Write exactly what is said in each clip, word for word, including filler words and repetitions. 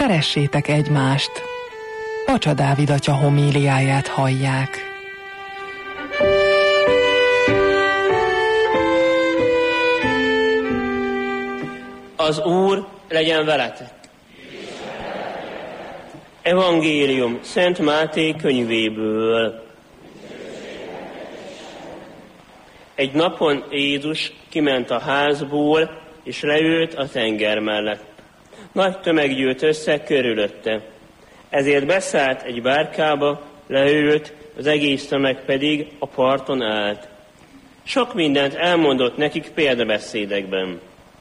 Szeressétek egymást! Pacsa Dávid atya homíliáját hallják. Az Úr legyen veletek! Evangélium Szent Máté könyvéből. Egy napon Jézus kiment a házból, és leült a tenger mellett. Nagy tömeg gyűlt össze körülötte. Ezért beszállt egy bárkába, leült, az egész tömeg pedig a parton állt. Sok mindent elmondott nekik példabeszédekben.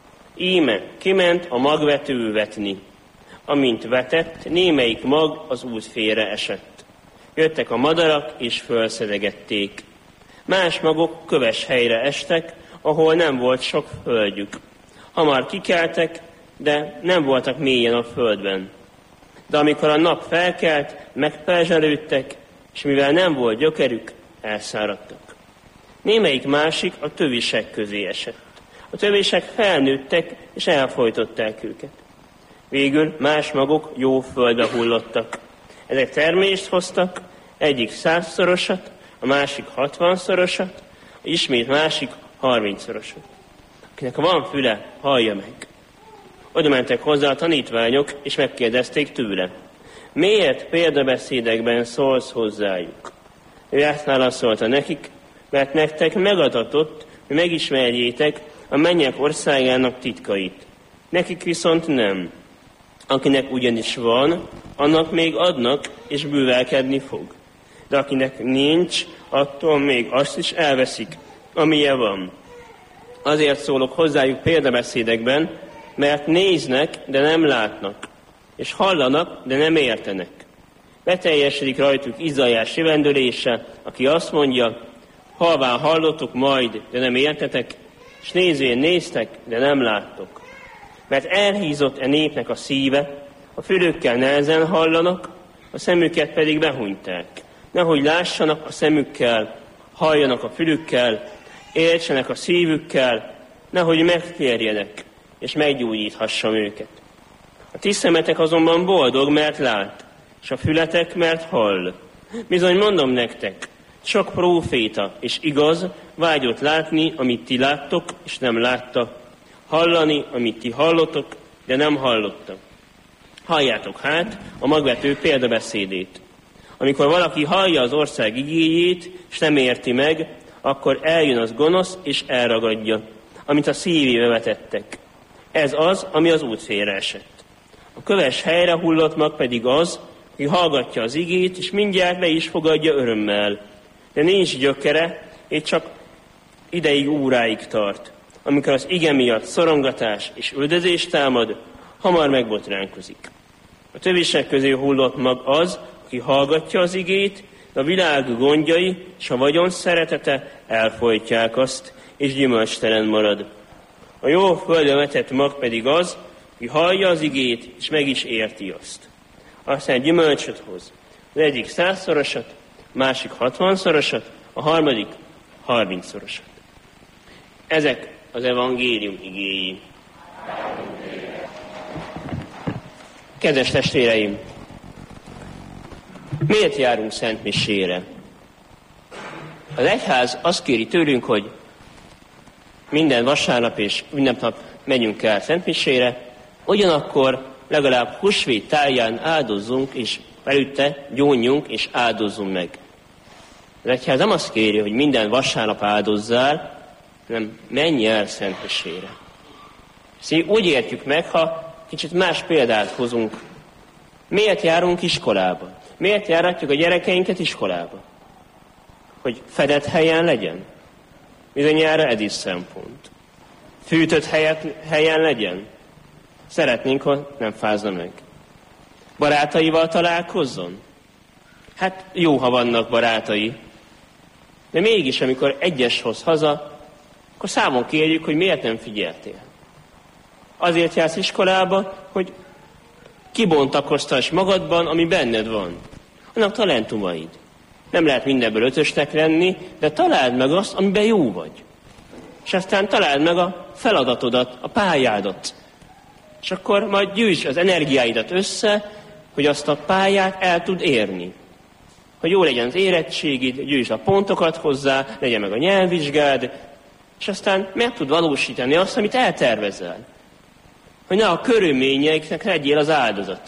Íme kiment a magvető vetni. Amint vetett, némelyik mag az út félre esett. Jöttek a madarak, és fölszedegették. Más magok köves helyre estek, ahol nem volt sok földjük. Hamar kikeltek, de nem voltak mélyen a földben. De amikor a nap felkelt, megperzselődtek, és mivel nem volt gyökerük, elszáradtak. Némelyik másik a tövisek közé esett. A tövisek felnőttek, és elfojtották őket. Végül más magok jó földbe hullottak. Ezek termést hoztak, egyik százszorosat, a másik hatvanszorosat, ismét másik harmincszorosat. Akinek van füle, hallja meg. Oda mentek hozzá a tanítványok, és megkérdezték tőle: miért példabeszédekben szólsz hozzájuk? Ő ezt válaszolta nekik: mert nektek megadatott, hogy megismerjétek a mennyek országának titkait. Nekik viszont nem. Akinek ugyanis van, annak még adnak, és bővelkedni fog. De akinek nincs, attól még azt is elveszik, amilyen van. Azért szólok hozzájuk példabeszédekben, mert néznek, de nem látnak, és hallanak, de nem értenek. Beteljesedik rajtuk Izaiás jövendőlése, aki azt mondja: halván hallottuk majd, de nem értetek, és nézvén néztek, de nem láttok. Mert elhízott e népnek a szíve, a fülükkel nehezen hallanak, a szemüket pedig behunyták. Nehogy lássanak a szemükkel, halljanak a fülükkel, értsenek a szívükkel, nehogy megtérjenek, és meggyógyíthassam őket. A ti szemetek azonban boldog, mert lát, és a fületek, mert hall. Bizony mondom nektek, sok próféta és igaz vágyott látni, amit ti láttok, és nem látta, hallani, amit ti hallotok, de nem hallottak. Halljátok hát a magvető példabeszédét. Amikor valaki hallja az ország igéjét, és nem érti meg, akkor eljön az gonosz, és elragadja, amit a szívébe vetettek. Ez az, ami az út félre esett. A köves helyre hullott mag pedig az, aki hallgatja az igét, és mindjárt be is fogadja örömmel. De nincs gyökere, és csak ideig, óráig tart. Amikor az ige miatt szorongatás és üldözés támad, hamar megbotránkozik. A tövisek közé hullott mag az, aki hallgatja az igét, de a világ gondjai és a vagyon szeretete elfojtják azt, és gyümölcstelen marad. A jó földre vetett mag pedig az, aki hallja az igét, és meg is érti azt. Aztán gyümölcsöt hoz. Az egyik százszorosat, a másik hatvanszorosat, a harmadik harmincszorosat. Ezek az evangélium igéi. Kedves testvéreim! Miért járunk szentmisére? Az egyház azt kéri tőlünk, hogy minden vasárnap és ünnepnap menjünk el szentmisére, ugyanakkor legalább húsvét táján áldozzunk, és előtte gyónjunk és áldozzunk meg. Az egyház nem azt kéri, hogy minden vasárnap áldozzál, hanem menj el szentmisére. Szóval úgy értjük meg, ha kicsit más példát hozunk. Miért járunk iskolába? Miért járatjuk a gyerekeinket iskolába? Hogy fedett helyen legyen? Bizonyára ez is szempont. Fűtött helyet, helyen legyen? Szeretnénk, hogy nem fázna meg. Barátaival találkozzon? Hát jó, ha vannak barátai. De mégis, amikor egyes hoz haza, akkor számon kérjük, hogy miért nem figyeltél. Azért jársz iskolába, hogy kibontakoztass magadban, ami benned van. Annak talentumaid. Nem lehet mindenből ötösnek lenni, de találd meg azt, amiben jó vagy. És aztán találd meg a feladatodat, a pályádat. és akkor majd gyűjts az energiáidat össze, hogy azt a pályát el tud érni. Hogy jó legyen az érettségid, gyűjtsd a pontokat hozzá, legyen meg a nyelvvizsgád, és aztán meg tud valósítani azt, amit eltervezel. Hogy ne a körülményeiknek legyél az áldozata.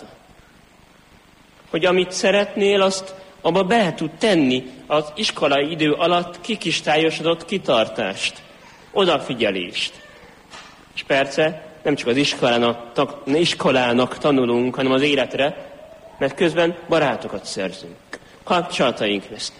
Hogy amit szeretnél, azt abba be tud tenni az iskolai idő alatt kikristályosodott kitartást, odafigyelést. És persze nem csak az iskolának, iskolának tanulunk, hanem az életre, mert közben barátokat szerzünk, kapcsolataink lesznek.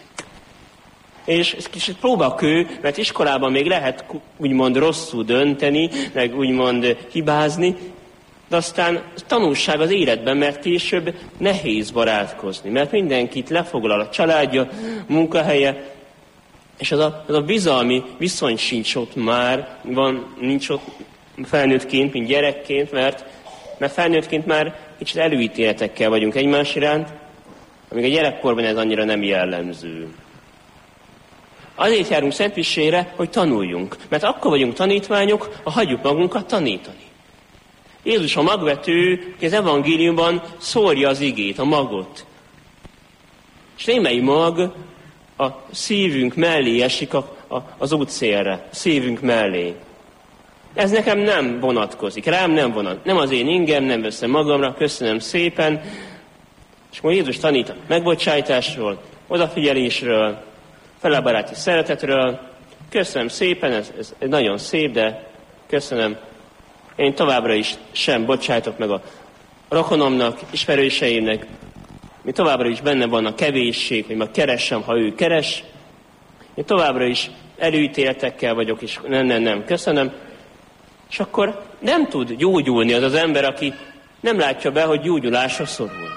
És ez kicsit próbakő, mert iskolában még lehet úgymond rosszul dönteni, meg úgymond hibázni, de aztán tanulság az életben, mert később nehéz barátkozni, mert mindenkit lefoglal a családja, munkahelye, és az a, az a bizalmi viszony sincs ott már, van, nincs ott felnőttként, mint gyerekként, mert, mert felnőttként már kicsit előítéletekkel vagyunk egymás iránt, amíg a gyerekkorban ez annyira nem jellemző. Azért járunk szentmisére, hogy tanuljunk, mert akkor vagyunk tanítványok, ha hagyjuk magunkat tanítani. Jézus a magvető, az evangéliumban szórja az igét, a magot. És némely mag a szívünk mellé esik a, a, az útszélre, szívünk mellé. Ez nekem nem vonatkozik, rám nem vonat. Nem az én ingem, nem veszem magamra, köszönöm szépen. És akkor Jézus tanít a megbocsájtásról, odafigyelésről, felebaráti szeretetről. Köszönöm szépen, ez, ez nagyon szép, de köszönöm. Én továbbra is sem bocsájtok meg a rokonomnak, ismerőseimnek. Mi továbbra is benne van a kevésség, hogy ma keressem, ha ő keres. Én továbbra is előítéletekkel vagyok, és nem, nem, nem, köszönöm. És akkor nem tud gyógyulni az az ember, aki nem látja be, hogy gyógyulásra szorul.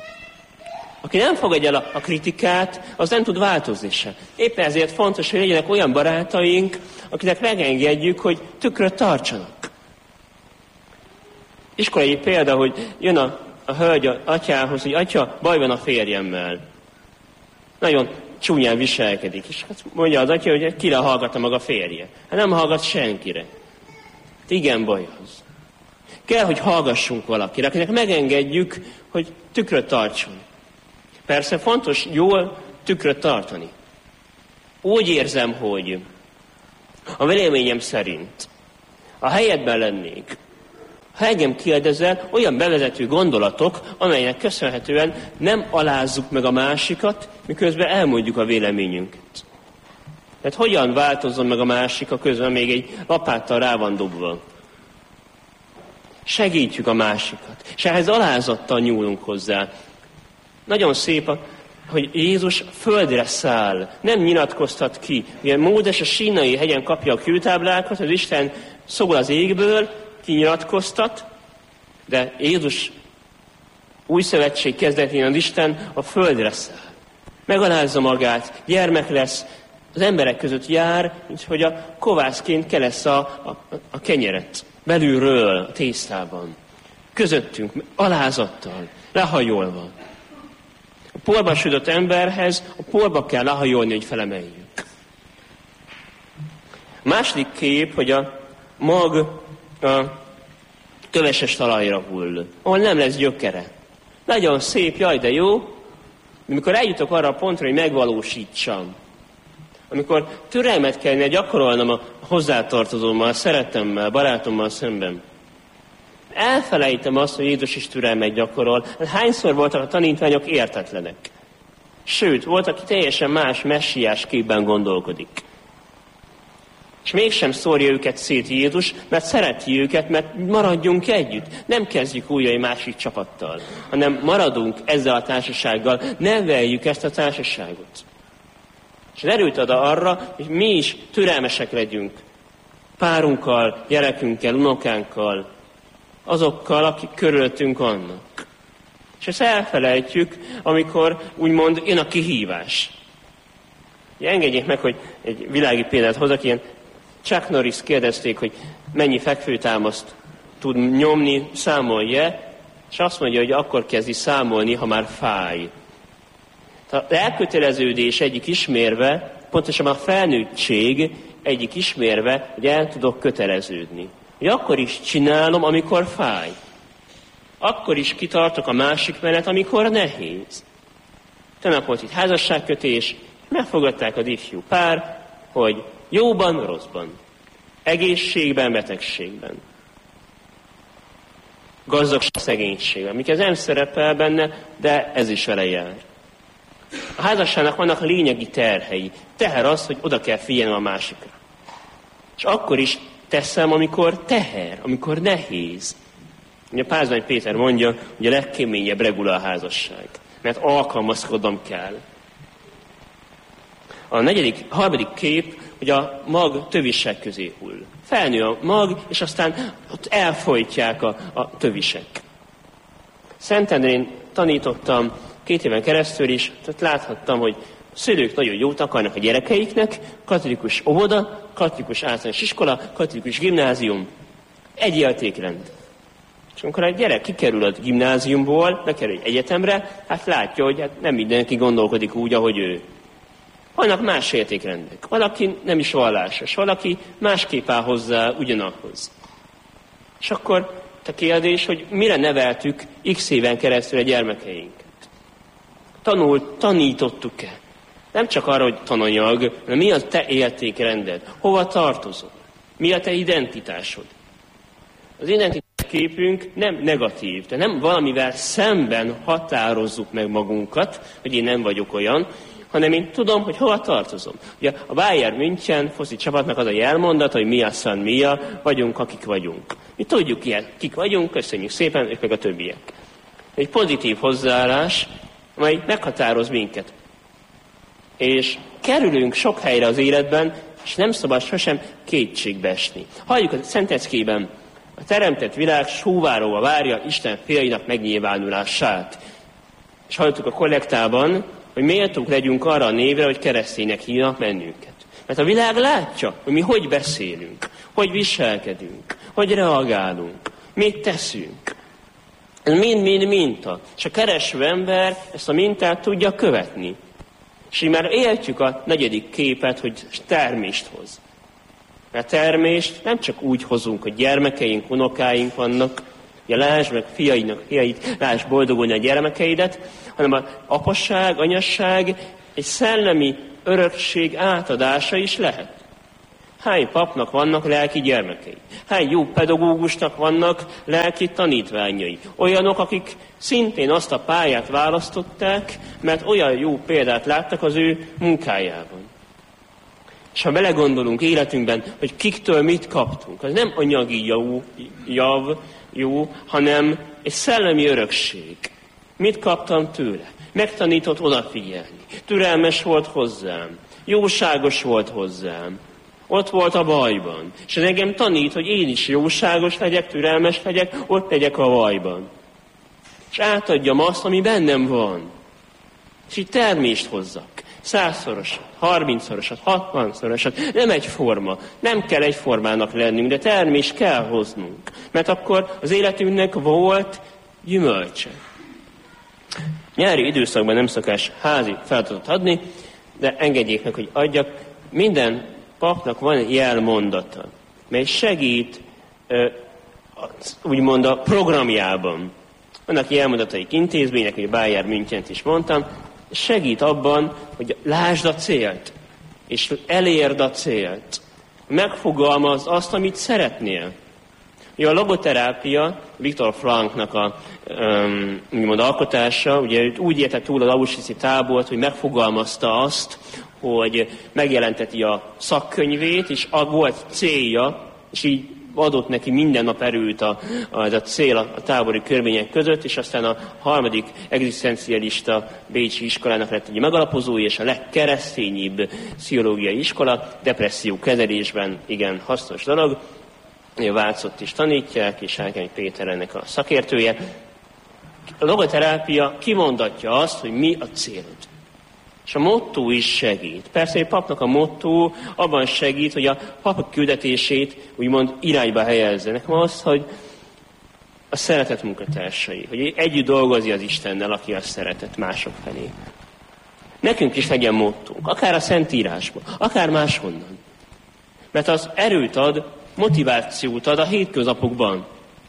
Aki nem fogadja el a, a kritikát, az nem tud változni se. Éppen ezért fontos, hogy legyenek olyan barátaink, akinek megengedjük, hogy tükröt tartsanak. Iskolai példa, hogy jön a, a hölgy a atyához, hogy atya, baj van a férjemmel. Nagyon csúnyán viselkedik. És hát mondja az atya, hogy kire hallgatta maga férje. Hát nem hallgat senkire. Hát igen, baj az. Kell, hogy hallgassunk valakire, akinek megengedjük, hogy tükröt tartson. Persze fontos jól tükröt tartani. Úgy érzem, hogy a véleményem szerint a helyedben lennék, ha engem kérdezel, olyan bevezető gondolatok, amelynek köszönhetően nem alázzuk meg a másikat, miközben elmondjuk a véleményünket. Tehát hogyan változzon meg a másik, a közben még egy lapáttal rá van dobva. Segítjük a másikat, és ehhez alázattal nyúlunk hozzá. Nagyon szép, hogy Jézus földre száll, nem nyilatkoztat ki. Ugye Mózes a Sínai hegyen kapja a kőtáblákat, az Isten szól az égből, kinyilatkoztat, de Jézus új szövetség kezdetén az Isten a földre száll. Megalázza magát, gyermek lesz, az emberek között jár, mint hogy a kovászként kelesz a, a, a kenyeret belülről, a tésztában. Közöttünk, alázattal, lehajolva. A porba sütött emberhez a porba kell lehajolni, hogy felemeljük. A második kép, hogy a mag a köveses talajra hull, ahol nem lesz gyökere. Nagyon szép, jaj, de jó, de amikor eljutok arra a pontra, hogy megvalósítsam, amikor türelmet kellene gyakorolnom a hozzátartozómmal, a szerettemmel, barátommal szemben, elfelejtem azt, hogy Jézus is türelmet gyakorol. Hányszor voltak a tanítványok értetlenek? Sőt, volt, aki teljesen más messiás képben gondolkodik. És mégsem szórja őket szét Jézus, mert szereti őket, mert maradjunk együtt. Nem kezdjük újra egy másik csapattal, hanem maradunk ezzel a társasággal, neveljük ezt a társaságot. És erőt ad arra, hogy mi is türelmesek legyünk párunkkal, gyerekünkkel, unokánkkal, azokkal, akik körülöttünk vannak. És ezt elfelejtjük, amikor úgymond jön a kihívás. Ugye, engedjék meg, hogy egy világi példát hozzak, ilyen Chuck Norris kérdezték, hogy mennyi fekvőtámaszt tud nyomni, számolja, és azt mondja, hogy akkor kezdi számolni, ha már fáj. Az elköteleződés egyik ismérve, pontosabban a felnőttség egyik ismérve, hogy el tudok köteleződni. Hogy akkor is csinálom, amikor fáj. Akkor is kitartok a másik mellett, amikor nehéz. Tegnap volt itt házasságkötés, megfogadták az ifjú pár, hogy jóban, rosszban, egészségben, betegségben, gazdagság, szegénységben. Mikor ez nem szerepel benne, de ez is vele jár. A házasságnak vannak lényegi terhei. Teher az, hogy oda kell figyelni a másikra. És akkor is teszem, amikor teher, amikor nehéz. Ugye Pázmány Péter mondja, hogy a legkeményebb regula a házasság, mert alkalmazkodnom kell. A negyedik, harmadik kép, hogy a mag tövisek közé hull. Felnő a mag, és aztán ott elfojtják a, a tövisek. Szentendrén tanítottam két éven keresztül is, tehát láthattam, hogy szülők nagyon jót akarnak a gyerekeiknek, katolikus óvoda, katolikus általános iskola, katolikus gimnázium, egy értékrend. És amikor a gyerek kikerül a gimnáziumból, bekerül egy egyetemre, hát látja, hogy hát nem mindenki gondolkodik úgy, ahogy ő. Vannak más értékrendek. Valaki nem is vallásos, valaki másképp áll hozzá ugyanahhoz. És akkor a kérdés, hogy mire neveltük x éven keresztül a gyermekeinket. Tanult, tanítottuk-e? Nem csak arra, hogy tananyag, hanem mi a te értékrended? Hova tartozol? Mi a te identitásod? Az identitás képünk nem negatív, de nem valamivel szemben határozzuk meg magunkat, hogy én nem vagyok olyan, hanem én tudom, hogy hova tartozom. Ugye a Bayern München foci csapatnak az a jelmondata, hogy mi a San Mia, vagyunk, akik vagyunk. Mi tudjuk ilyen, kik vagyunk, köszönjük szépen, ők meg a többiek. Egy pozitív hozzáállás, amely meghatároz minket. És kerülünk sok helyre az életben, és nem szabad sosem kétségbe esni. Halljuk a Szenteckében, a teremtett világ sóváróval várja Isten fiainak megnyilvánulását. És hallottuk a kollektában, hogy méltók legyünk arra a névre, hogy kereszténynek hívnak bennünket. Mert a világ látja, hogy mi hogy beszélünk, hogy viselkedünk, hogy reagálunk, mit teszünk. Ez mind-mind minta. És a kereső ember ezt a mintát tudja követni. És így már értjük a negyedik képet, hogy termést hoz. Mert termést nem csak úgy hozunk, hogy gyermekeink, unokáink vannak, ugye lásd meg fiainak fiait, lásd boldogulni a gyermekeidet, hanem az apasság, anyasság egy szellemi örökség átadása is lehet. Hány papnak vannak lelki gyermekei? Hány jó pedagógusnak vannak lelki tanítványai? Olyanok, akik szintén azt a pályát választották, mert olyan jó példát láttak az ő munkájában. És ha belegondolunk életünkben, hogy kiktől mit kaptunk, az nem anyagi jó, jav, jó, hanem egy szellemi örökség. Mit kaptam tőle? Megtanított odafigyelni. Türelmes volt hozzám. Jóságos volt hozzám. Ott volt a bajban. És ez engem tanít, hogy én is jóságos legyek, türelmes legyek, ott legyek a bajban. És átadjam azt, ami bennem van. És így termést hozzak. Százszorosat, harmincszorosat, hatvanszorosat. Nem egyforma. Nem kell egyformának lennünk, de termést kell hoznunk. Mert akkor az életünknek volt gyümölcse. Nyári időszakban nem szokás házi feladatot adni, de engedjék meg, hogy adjak. Minden papnak van jelmondata, mely segít úgymond a programjában. Vannak jelmondataik intézmények, hogy a Bayern Münchent is mondtam, segít abban, hogy lásd a célt, és elérd a célt. Megfogalmazd azt, amit szeretnél. Ugye a logoterápia, Viktor Franknak a um, úgymond alkotása, ugye úgy érte túl az auschwitzi tábort, hogy megfogalmazta azt, hogy megjelenteti a szakkönyvét, és volt célja, és így adott neki minden nap erőt a, a, a cél a, a tábori körülmények között, és aztán a harmadik egzisztencialista bécsi iskolának lett egy megalapozója, és a legkeresztényibb pszichológiai iskola, depresszió kezelésben igen hasznos dolog. A Vácot is tanítják, és Ágány Péter ennek a szakértője. A logoterápia kimondatja azt, hogy mi a célod. És a motto is segít. Persze egy papnak a motto abban segít, hogy a pap küldetését úgymond irányba helyezze. Nekem az, hogy a szeretet munkatársai, hogy együtt dolgozni az Istennel, aki azt szeretett mások felé. Nekünk is legyen mottónk, akár a Szentírásban, akár máshonnan. Mert az erőt ad, motivációt ad a hétköznapokban.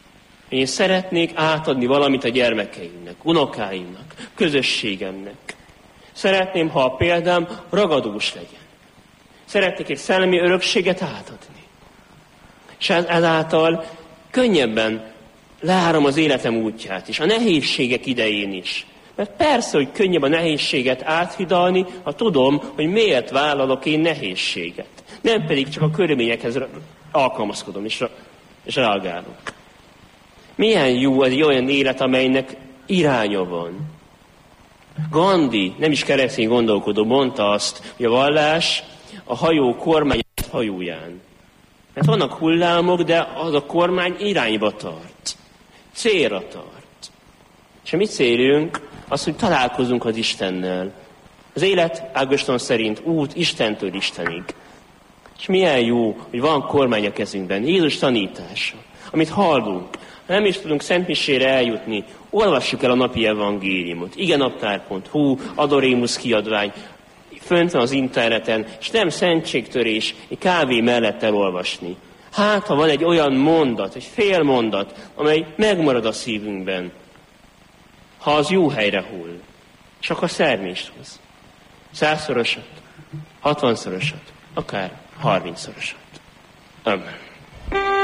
Én szeretnék átadni valamit a gyermekeimnek, unokáimnak, közösségemnek. Szeretném, ha a példám ragadós legyen. Szeretnék egy szellemi örökséget átadni. És ezáltal könnyebben leárom az életem útját is, a nehézségek idején is. Mert persze, hogy könnyebb a nehézséget áthidalni, ha tudom, hogy miért vállalok én nehézséget. Nem pedig csak a körülményekhez alkalmazkodom és, és reagálok. Milyen jó az egy olyan élet, amelynek iránya van. Gandhi, nem is keresztény gondolkodó, mondta azt, hogy a vallás a hajó kormányát hajóján. Mert vannak hullámok, de az a kormány irányba tart. Célra tart. És a mi célunk az, hogy találkozunk az Istennel. Az élet Ágoston szerint út Istentől Istenig. És milyen jó, hogy van kormány a kezünkben. Jézus tanítása, amit hallunk. Ha nem is tudunk szentmisére eljutni, olvassuk el a napi evangéliumot. igenaptár pont hu, Adorémus kiadvány, fönt van az interneten, és nem szentségtörés, egy kávé mellett elolvasni. Hát, ha van egy olyan mondat, egy fél mondat, amely megmarad a szívünkben, ha az jó helyre hull, és akkor szermést hoz. Százszorosat, hatvanszorosat, akár harmincszorosat. Amen.